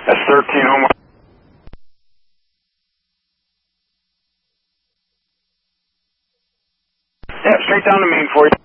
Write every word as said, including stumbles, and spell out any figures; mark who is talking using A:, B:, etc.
A: That's thirteen Omar. Yeah, straight down the main for you.